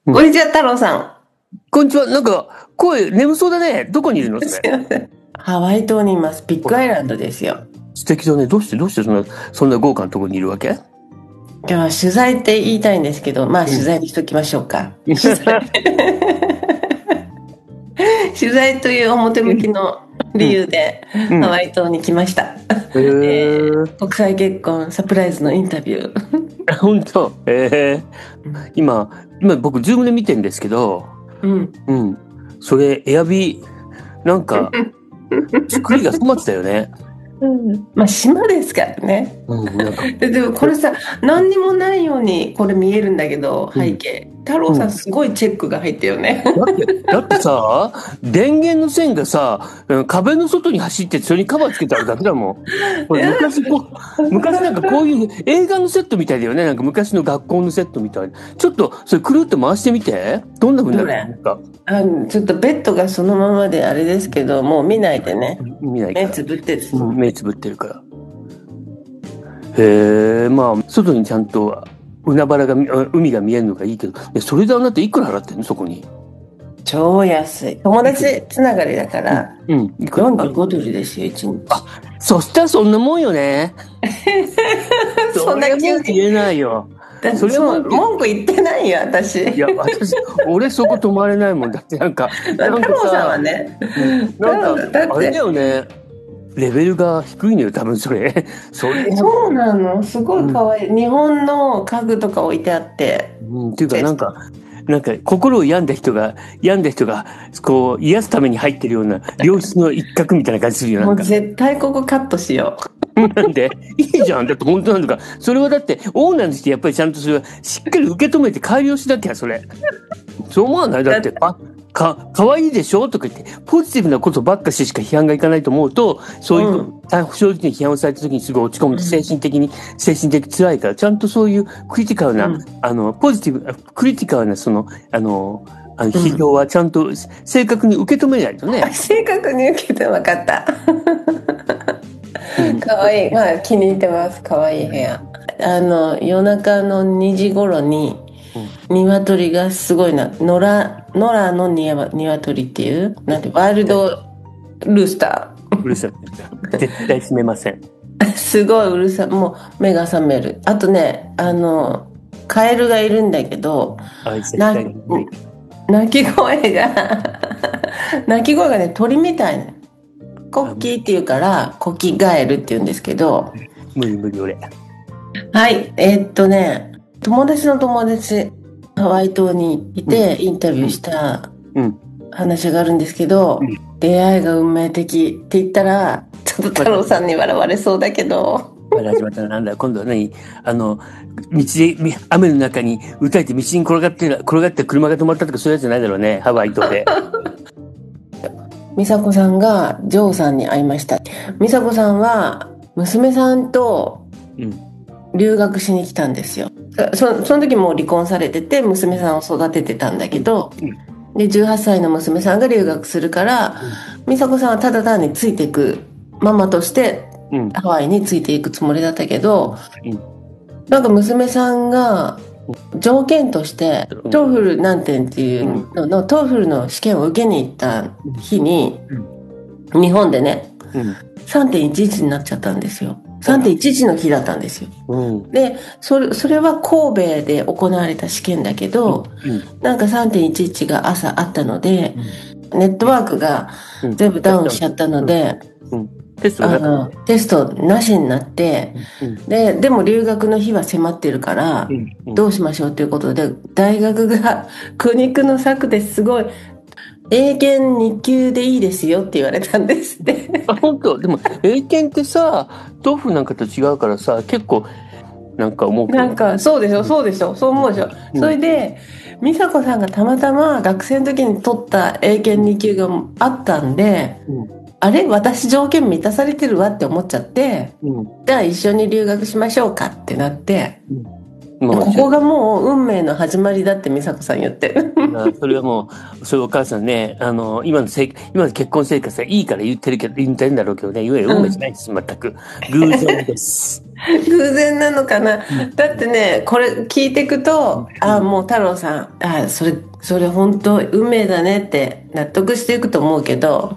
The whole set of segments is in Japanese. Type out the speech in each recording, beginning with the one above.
こんにちは、太郎さん。 こんにちは。なんか、声、眠そうだね。どこにいるのそすいれ。 ません。ハワイ島にいます。ビッグアイランドですよ。 素敵だね。どうしてそんな豪華なところにいるわけ？ 今日は取材って言いたいんですけど、まあ取材にしときましょうか。取材という表向きの理由でハワイ島に来ました。国際結婚サプライズのインタビュー。 本当。今僕、ズームで見てるんですけど、それ、エアビー、なんか、作りが粗末だよね。 まあ島ですからね。でもこれさ、何にもないようにこれ見えるんだけど、背景。太郎さんすごいチェックが入ってるよね。 だってさ、電源の線がさ、壁の外に走ってそれにカバーつけてあるだけだもん。これ昔なんかこういう映画のセットみたいだよね。なんか昔の学校のセットみたい。ちょっとそれくるっと回してみて。どんな風になるのか。 ちょっとベッドがそのままであれですけど、もう見ないでね。 見ないから。 目つぶってる。 目つぶってるから。へえ、まあ、外にちゃんと海が見えるのがいいけど、それであなたいくら払ってんのそこに？ 超安い。友達つながりだから、45ドルですよ、1日。 あ、そしたらそんなもんよね。 そんな急に言えないよ。 それも文句言ってないよ、私。 いや、俺そこ泊まれないもんだって、なんか太郎さんはね、 なんかあれだよね。レベルが低いのよ、多分それ。 そうなの、すごい可愛い。日本の家具とか置いてあって。 っていうかなんか心を病んだ人がこう癒すために入ってるような良質の一角みたいな感じするよ。なんかもう絶対ここカットしよう。なんでいいじゃん。だって本当なんだから。それはだってオーナーにしてやっぱりちゃんとそれはしっかり受け止めて改良しなきゃそれ。そう思わない？だってかわいいでしょとか言ってポジティブなことばっかしか批判がいかないと思うと、そういう正直に批判をされた時にすぐ落ち込むと精神的辛いから、ちゃんとそういうクリティカルな、クリティカルな批評はちゃんと正確に受け止めないとね。 正確に受けて分かった。かわいい。まあ気に入ってます。かわいい部屋。夜中の2時頃に鶏がすごいな、野良の鶏っていうなんてワイルドルースター。うるさい。絶対閉めません。 すごいうるさい。もう目が覚める。あとね、カエルがいるんだけど、鳴き声がね、鳥みたいな。コッキーっていうからコキガエルって言うんですけど。 無理俺。 はい、友達の友達ハワイ島にいてインタビューした話があるんですけど、出会いが運命的って言ったらちょっと太郎さんに笑われそうだけど。 始まったらなんだ今度は何？道で雨の中に打たれて道に転がって車が止まったとかそういうやつじゃないだろうね、ハワイ島で。 美佐子さんがジョーさんに会いました。美佐子さんは娘さんと留学しに来たんですよ。その時もう離婚されてて娘さんを育ててたんだけど、で18歳の娘さんが留学するから、美佐子さんはただ単についていくママとしてハワイについていくつもりだったけど、なんか娘さんが条件としてトーフル何点っていうののトーフルの試験を受けに行った日に日本でね 3.11 になっちゃったんですよ。3.11 の日だったんですよ。でそれは神戸で行われた試験だけど、なんか 3.11 が朝あったので、ネットワークが全部ダウンしちゃったので、テストなしになって、でも留学の日は迫ってるから、どうしましょうということで大学が苦肉の策ですごい英検2級でいいですよって言われたんですって。 本当？でも英検ってさ、トーフなんかと違うからさ、結構なんか思うけど。 なんかそうでしょ、そう思うでしょ。それで美佐子さんがたまたま学生の時に取った英検2級があったんで、あれ私条件満たされてるわって思っちゃって、じゃあ一緒に留学しましょうかってなって、 ここがもう運命の始まりだって美佐子さん言ってる。 それはもう、それお母さんね、今の結婚生活はいいから言ってるんだろうけどね、いわゆる運命じゃないです、全く。偶然です。 偶然なのかな。だってね、これ聞いていくと、もう太郎さん、それ本当運命だねって納得していくと思うけど。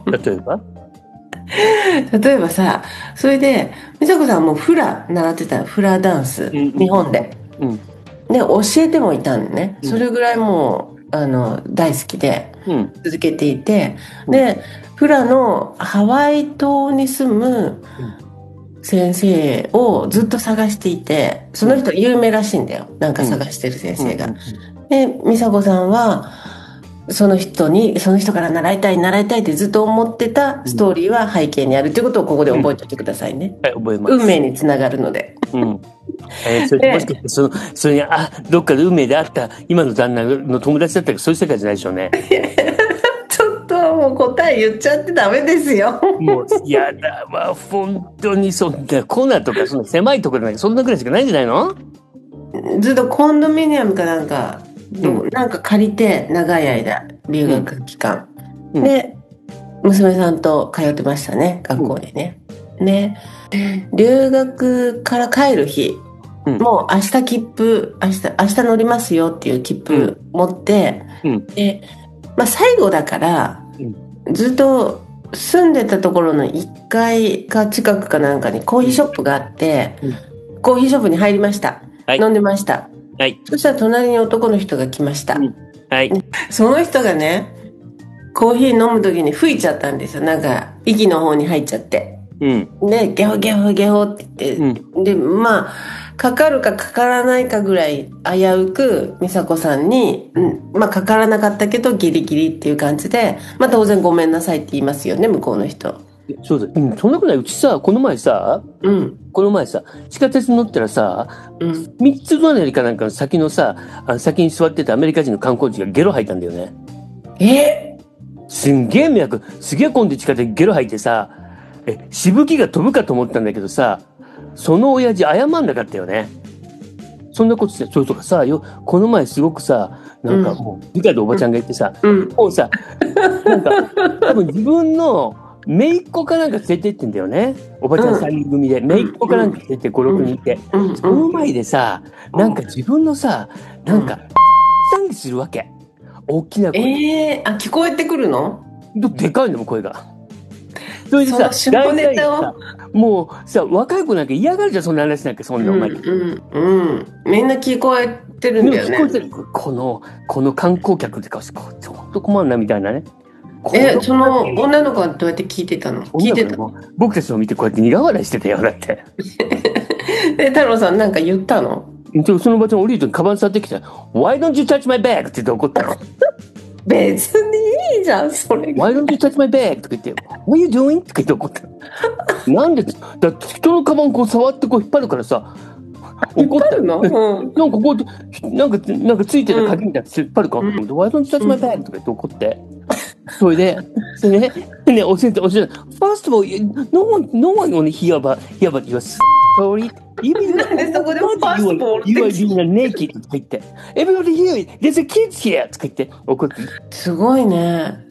例えばさ、それで美佐子さんもフラ習ってた、フラダンス、日本で、で教えてもいたんね。それぐらいもう大好きで続けていて、でフラのハワイ島に住む先生をずっと探していて、その人有名らしいんだよ、なんか探してる先生が。で美佐子さんはその人から習いたいってずっと思ってたストーリーは背景にあるということをここで覚えておいてくださいね。 はい、覚えます。 運命につながるので。 それもしかしてそれにどっかで運命であった今の旦那の友達だったらそういう世界じゃないでしょうね。 ちょっともう答え言っちゃってダメですよ。 もうやだわ、本当にそんなコーナーとかそんな狭いところでそんなぐらいしかないんじゃないの？ ずっとコンドミニアムかなんかなんか借りて長い間留学期間、で娘さんと通ってましたね、学校にね。で留学から帰る日、もう明日乗りますよっていう切符持って、で、最後だから、ずっと住んでたところの1階か近くかなんかにコーヒーショップがあって、コーヒーショップに入りました、飲んでました、そしたら隣に男の人が来ました、その人がねコーヒー飲む時に吹いちゃったんですよ、なんか息の方に入っちゃって、でゲホゲホゲホって言って、でかかるかかからないかぐらい危うく美佐子さんに、かからなかったけどギリギリっていう感じで、当然ごめんなさいって言いますよね、向こうの人。 そうだ、そんなことない。うちさ、この前さ、地下鉄に乗ったらさ、3つ隣かなんかの先のさ、先に座ってたアメリカ人の観光地がゲロ吐いたんだよね。すんげえ迷惑、すげえ混んで地下鉄ゲロ吐いてさ、しぶきが飛ぶかと思ったんだけどさ、その親父謝んなかったよね。そんなことして、それとかさ、この前すごくさ、なんかもう、理科でおばちゃんが言ってさ、もうさ、なんか、多分自分の姪っ子かなんか連れてってんだよね。おばちゃん3人組で、姪っ子かなんか連れてって5、6人いて、その前でさ、なんか自分のさ、なんか、賛美するわけ。大きな声。 聞こえてくるの？ でかいのも声が。それでさ、大体さ、もうさ、若い子なんか嫌がるじゃん、そんな話なんか、そんなお前。 みんな聞こえてるんだよね。 聞こえてる。この観光客って顔して、ちょっと困るなみたいなね。 その女の子はどうやって聞いてたの？ 僕たちを見てこうやって苦笑いしてたよ、だって。 で、太郎さんなんか言ったの？ そのおばちゃん降りるときカバン触ってきて、Why don't you touch my bag? って言って怒ったの。 別にいいじゃん、それ。 Why don't you touch my bag? とか言って、What are you doing? とか言って怒ったの。なんでだって人のカバンこう触ってこう引っ張るからさ、 怒ったの？ なんかこう、なんかついてた鍵みたいな引っ張るから、Why don't you touch my bag? とか言って怒って。それで、教えて、First of all, no one only hear about your story. Even なんでそこでファーストボールって You are being naked とか言って、Everybody hear it, there's a kids here とか言って怒って。 すごいね。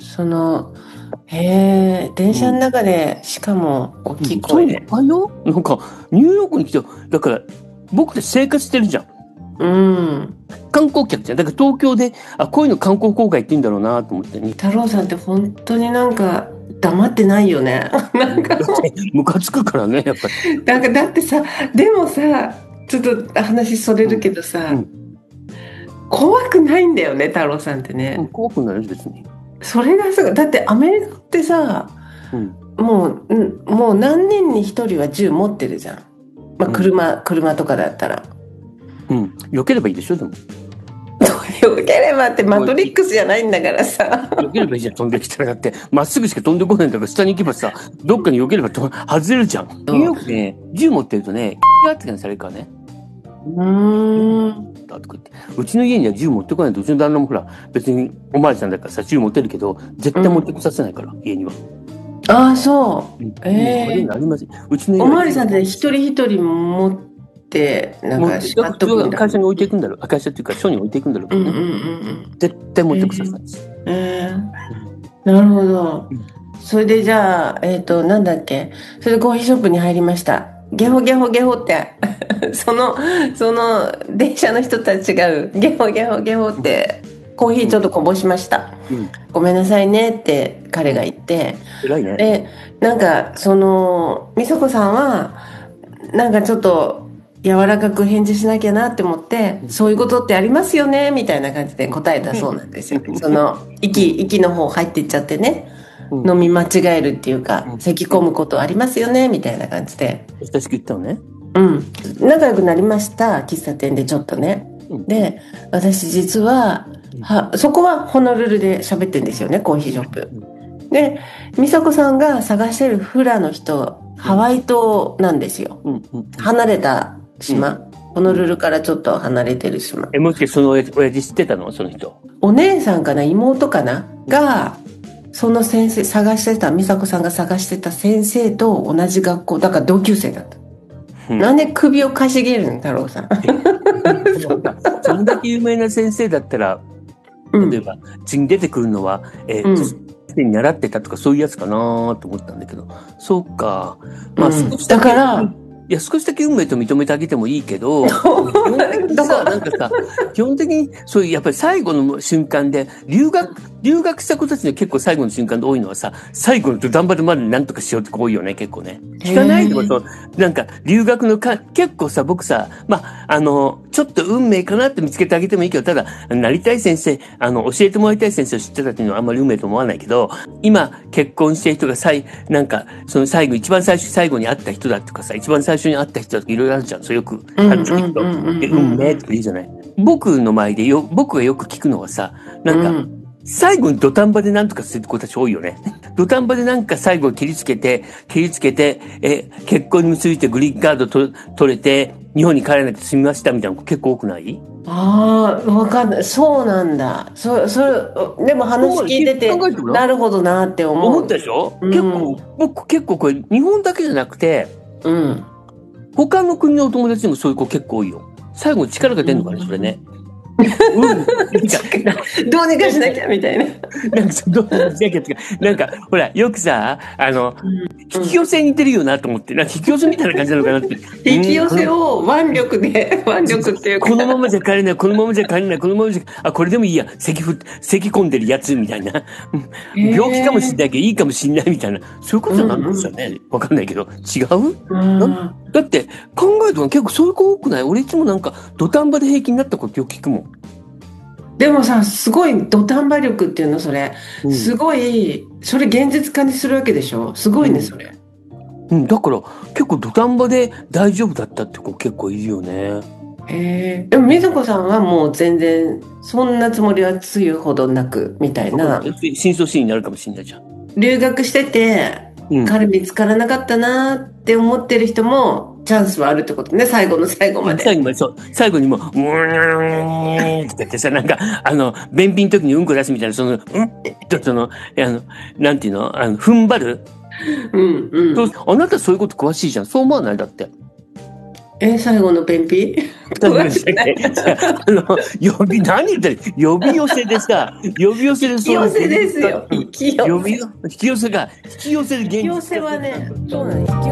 電車の中で、しかも大きい声で。 なんか、ニューヨークに来て、だから、僕たち生活してるじゃん。観光客じゃん。だから東京で、こういうの観光公開って言うんだろうなと思ってね。 太郎さんって本当になんか黙ってないよね。なんかムカつくからね、やっぱり。 なんかだってさ、でもさ、ちょっと話それるけどさ、怖くないんだよね、太郎さんってね。 怖くない別に。 それがさ、だってアメリカってさ、もう何人に一人は銃持ってるじゃん。車とかだったら。 避ければいいでしょ、でも。 避ければってマトリックスじゃないんだからさ。 避ければいいじゃん、飛んできたら。だって、まっすぐしか飛んでこないんだから、下に行けばさ、どっかに避ければ外れるじゃん。ニューヨークね、銃持ってるとね、扱いされるからね。だとか言って。うちの家には銃持ってこないと、うちの旦那もほら、別におまわりさんだからさ、銃持ってるけど、絶対持ってこさせないから、家には。 ああ、そう。 ありません。うちの家おまわりさんって一人一人持っってなんかしまっとくんだ。 会社に置いていくんだろう。会社っていうか署に置いていくんだろうけどね。絶対持ってください。 なるほど。それでじゃあなんだっけ。それでコーヒーショップに入りました。ゲホゲホゲホってその電車の人たちがゲホゲホゲホってコーヒーちょっとこぼしました、ごめんなさいねって彼が言って、 偉いね。 でなんか美佐子さんはなんかちょっと柔らかく返事しなきゃなって思って、そういうことってありますよねみたいな感じで答えたそうなんですよ。息の方入っていっちゃってね、飲み間違えるっていうか、咳込むことありますよねみたいな感じで親しく言ったのね。 仲良くなりました、喫茶店でちょっとね。で私実はそこはホノルルで喋ってるんですよね、コーヒーショップで。美佐子さんが探してるフラの人、ハワイ島なんですよ、離れた島、ホノルルからちょっと離れてる島。 もしかしてその親父知ってたの？その人お姉さんかな、妹かながその先生探してた、美佐子さんが探してた先生と同じ学校だから同級生だった、なんで首をかしげるの太郎さんそんだけ有名な先生だったら、例えば次に出てくるのはに習ってたとかそういうやつかなと思ったんだけど、そうか、まあ少しだけ、少しだけ運命と認めてあげてもいいけど、基本的にさ、なんかさ、基本的にそういうやっぱり最後の瞬間で留学した子たちの結構最後の瞬間で多いのはさ、最後の土壇場でまで何とかしようって子多いよね、結構ね。聞かないでもなんか留学の結構さ、僕さ、ちょっと運命かなって見つけてあげてもいいけど、ただなりたい先生、教えてもらいたい先生を知ってたっていうのはあんまり運命と思わないけど、今結婚してる人がなんかその一番最後に会った人だとかさ、一番最初に会った人だとかいろいろあるじゃん。そうよくある人で運命とか言うじゃない。僕の前で僕がよく聞くのはさ、なんか、最後に土壇場で何とかする子たち多いよね。土壇場でなんか最後切りつけて、結婚に結びてグリーンカード取れて、日本に帰らなくて済みましたみたいな子結構多くない？ ああ、わかんない。そうなんだ。でも話聞いてて、なるほどなって思ったでしょ？僕結構これ、日本だけじゃなくて、他の国のお友達でもそういう子結構多いよ。最後に力が出るのかね、それね。 どうにかしなきゃみたいな。 なんか、ほら、よくさ、引き寄せに似てるよなと思って、なんか引き寄せみたいな感じなのかなって。 引き寄せを腕力っていうか。 このままじゃ帰れない、このままじゃ帰れない、このままじゃ、これでもいいや、咳込んでるやつみたいな。病気かもしんないけど、いいかもしんないみたいな。そういうことなんですよね。わかんないけど。違う？だって、考えると結構そういう子多くない？俺いつもなんか、土壇場で平気になったことよく聞くもん。 でもさ、すごい土壇場力っていうの、それ。すごい、それ現実化にするわけでしょ？すごいね、それ。 だから、結構土壇場で大丈夫だったって子結構いるよね。 でも、美佐子さんはもう全然、そんなつもりはつゆほどなく、みたいな。 深層心理になるかもしれないじゃん。 留学してて、彼見つからなかったなって思ってる人も、チャンスはあるってことね、最後の最後まで。 最後にも、とかってさ、なんか、便秘の時にうんこ出すみたいな、なんていうの、踏ん張る。あなたそういうこと詳しいじゃん。そう思わない？だって。 最後の便秘何言ってる？呼び寄せでさ、呼び寄せでそう。 引き寄せですよ。 引き寄せで現実。 引き寄せはね、そうなんです。